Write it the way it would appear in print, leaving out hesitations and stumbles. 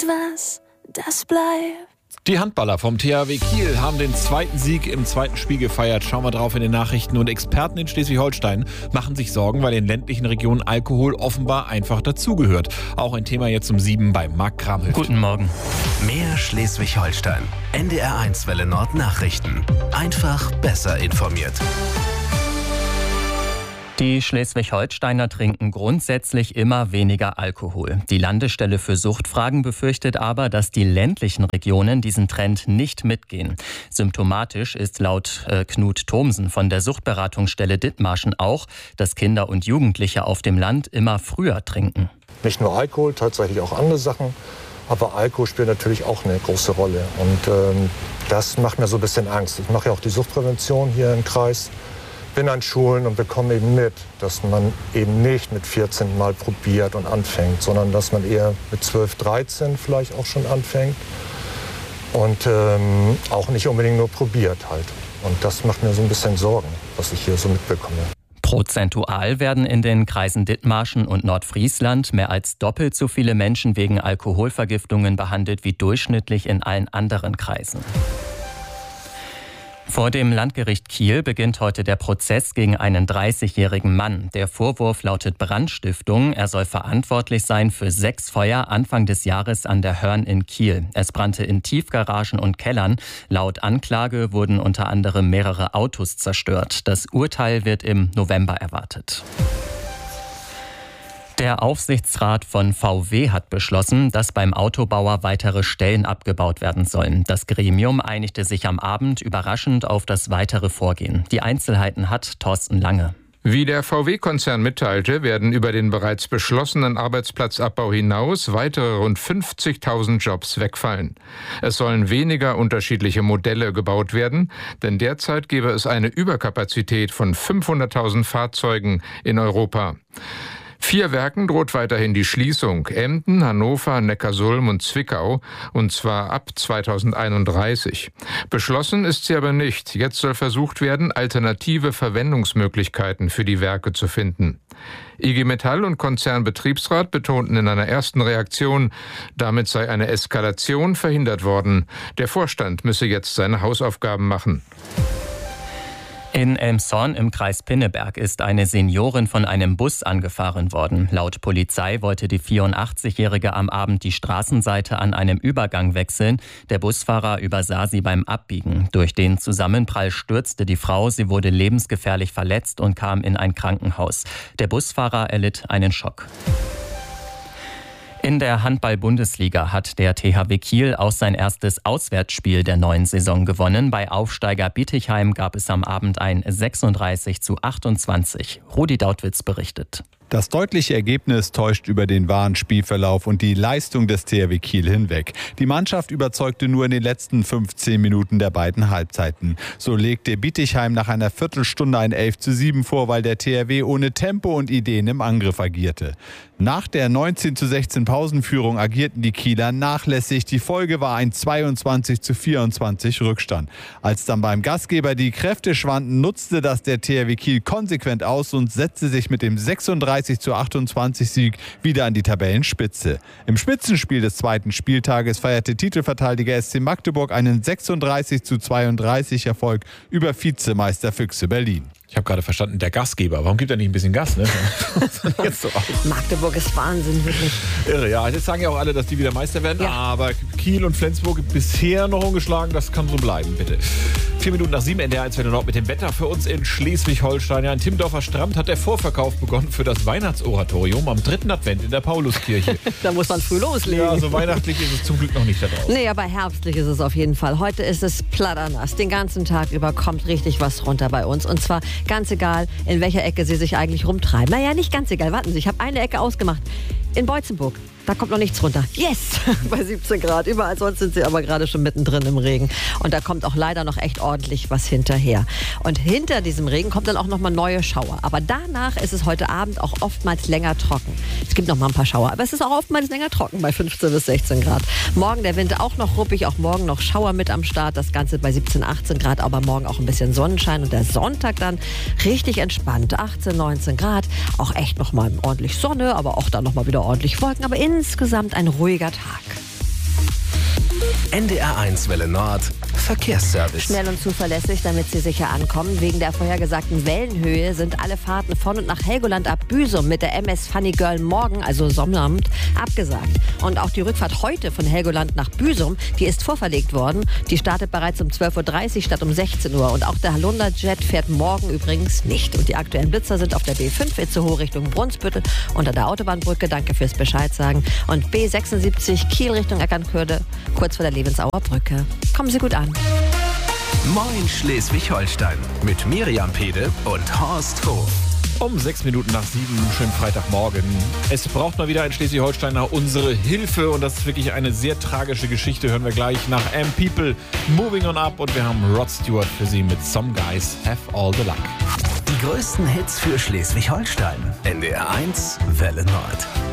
etwas, das bleibt. Die Handballer vom THW Kiel haben den zweiten Sieg im zweiten Spiel gefeiert. Schauen wir drauf in den Nachrichten. Und Experten in Schleswig-Holstein machen sich Sorgen, weil in ländlichen Regionen Alkohol offenbar einfach dazugehört. Auch ein Thema jetzt um 7 bei Marc Kramhöft. Guten Morgen. Mehr Schleswig-Holstein. NDR1 Welle Nord Nachrichten. Einfach besser informiert. Die Schleswig-Holsteiner trinken grundsätzlich immer weniger Alkohol. Die Landesstelle für Suchtfragen befürchtet aber, dass die ländlichen Regionen diesen Trend nicht mitgehen. Symptomatisch ist laut Knut Thomsen von der Suchtberatungsstelle Dithmarschen auch, dass Kinder und Jugendliche auf dem Land immer früher trinken. Nicht nur Alkohol, tatsächlich auch andere Sachen. Aber Alkohol spielt natürlich auch eine große Rolle. Und das macht mir so ein bisschen Angst. Ich mache ja auch die Suchtprävention hier im Kreis. Bin an Schulen und bekomme eben mit, dass man eben nicht mit 14 mal probiert und anfängt, sondern dass man eher mit 12, 13 vielleicht auch schon anfängt und auch nicht unbedingt nur probiert halt. Und das macht mir so ein bisschen Sorgen, was ich hier so mitbekomme. Prozentual werden in den Kreisen Dithmarschen und Nordfriesland mehr als doppelt so viele Menschen wegen Alkoholvergiftungen behandelt wie durchschnittlich in allen anderen Kreisen. Vor dem Landgericht Kiel beginnt heute der Prozess gegen einen 30-jährigen Mann. Der Vorwurf lautet Brandstiftung. Er soll verantwortlich sein für 6 Feuer Anfang des Jahres an der Hörn in Kiel. Es brannte in Tiefgaragen und Kellern. Laut Anklage wurden unter anderem mehrere Autos zerstört. Das Urteil wird im November erwartet. Der Aufsichtsrat von VW hat beschlossen, dass beim Autobauer weitere Stellen abgebaut werden sollen. Das Gremium einigte sich am Abend überraschend auf das weitere Vorgehen. Die Einzelheiten hat Thorsten Lange. Wie der VW-Konzern mitteilte, werden über den bereits beschlossenen Arbeitsplatzabbau hinaus weitere rund 50.000 Jobs wegfallen. Es sollen weniger unterschiedliche Modelle gebaut werden, denn derzeit gäbe es eine Überkapazität von 500.000 Fahrzeugen in Europa. 4 Werken droht weiterhin die Schließung: Emden, Hannover, Neckarsulm und Zwickau, und zwar ab 2031. Beschlossen ist sie aber nicht. Jetzt soll versucht werden, alternative Verwendungsmöglichkeiten für die Werke zu finden. IG Metall und Konzernbetriebsrat betonten in einer ersten Reaktion, damit sei eine Eskalation verhindert worden. Der Vorstand müsse jetzt seine Hausaufgaben machen. In Elmshorn im Kreis Pinneberg ist eine Seniorin von einem Bus angefahren worden. Laut Polizei wollte die 84-Jährige am Abend die Straßenseite an einem Übergang wechseln. Der Busfahrer übersah sie beim Abbiegen. Durch den Zusammenprall stürzte die Frau. Sie wurde lebensgefährlich verletzt und kam in ein Krankenhaus. Der Busfahrer erlitt einen Schock. In der Handball-Bundesliga hat der THW Kiel auch sein erstes Auswärtsspiel der neuen Saison gewonnen. Bei Aufsteiger Bietigheim gab es am Abend ein 36:28. Rudi Dautwitz berichtet. Das deutliche Ergebnis täuscht über den wahren Spielverlauf und die Leistung des THW Kiel hinweg. Die Mannschaft überzeugte nur in den letzten 15 Minuten der beiden Halbzeiten. So legte Bietigheim nach einer Viertelstunde ein 11:7 vor, weil der THW ohne Tempo und Ideen im Angriff agierte. Nach der 19:16 Pausenführung agierten die Kieler nachlässig. Die Folge war ein 22:24 Rückstand. Als dann beim Gastgeber die Kräfte schwanden, nutzte das der THW Kiel konsequent aus und setzte sich mit dem 36:28 Sieg wieder an die Tabellenspitze. Im Spitzenspiel des zweiten Spieltages feierte Titelverteidiger SC Magdeburg einen 36:32 Erfolg über Vizemeister Füchse Berlin. Ich habe gerade verstanden, der Gastgeber. Warum gibt er nicht ein bisschen Gas? Ne? Jetzt so aus. Magdeburg ist Wahnsinn, wirklich. Irre, ja. Jetzt sagen ja auch alle, dass die wieder Meister werden. Ja. Aber Kiel und Flensburg bisher noch ungeschlagen. Das kann so bleiben, bitte. 4 Minuten nach 7, NDR1 Welle Nord mit dem Wetter für uns in Schleswig-Holstein. Ja, in Timmendorfer Strand hat der Vorverkauf begonnen für das Weihnachtsoratorium am 3. Advent in der Pauluskirche. Da muss man früh loslegen. Ja, so weihnachtlich ist es zum Glück noch nicht da draußen. Nee, aber herbstlich ist es auf jeden Fall. Heute ist es platternass. Den ganzen Tag über kommt richtig was runter bei uns. Und zwar ganz egal, in welcher Ecke Sie sich eigentlich rumtreiben. Naja, nicht ganz egal. Warten Sie, ich habe eine Ecke ausgemacht. In Beutzenburg. Da kommt noch nichts runter. Yes! Bei 17 Grad. Überall sonst sind sie aber gerade schon mittendrin im Regen. Und da kommt auch leider noch echt ordentlich was hinterher. Und hinter diesem Regen kommt dann auch noch mal neue Schauer. Aber danach ist es heute Abend auch oftmals länger trocken. Es gibt noch mal ein paar Schauer, aber es ist auch oftmals länger trocken bei 15 bis 16 Grad. Morgen der Wind auch noch ruppig, auch morgen noch Schauer mit am Start. Das Ganze bei 17, 18 Grad, aber morgen auch ein bisschen Sonnenschein. Und der Sonntag dann richtig entspannt. 18, 19 Grad. Auch echt noch mal ordentlich Sonne, aber auch dann noch mal wieder ordentlich Wolken. Aber insgesamt ein ruhiger Tag. NDR1 Welle Nord, Verkehrsservice. Schnell und zuverlässig, damit Sie sicher ankommen. Wegen der vorhergesagten Wellenhöhe sind alle Fahrten von und nach Helgoland ab Büsum mit der MS Funny Girl morgen, also Sonnabend, abgesagt. Und auch die Rückfahrt heute von Helgoland nach Büsum, die ist vorverlegt worden. Die startet bereits um 12.30 Uhr statt um 16 Uhr. Und auch der Halunda-Jet fährt morgen übrigens nicht. Und die aktuellen Blitzer sind auf der B5 Itzehoe Richtung Brunsbüttel unter der Autobahnbrücke. Danke fürs Bescheid sagen. Und B76 Kiel Richtung Eckernförde, kurz vor der Lebensauer Brücke. Kommen Sie gut an. Moin Schleswig-Holstein mit Miriam Pede und Horst Hof. Um 6 Minuten nach 7, schönen Freitagmorgen. Es braucht mal wieder in Schleswig-Holstein unsere Hilfe und das ist wirklich eine sehr tragische Geschichte. Hören wir gleich nach People Moving On Up und wir haben Rod Stewart für Sie mit Some Guys Have All the Luck. Die größten Hits für Schleswig-Holstein. NDR1 Welle Nord.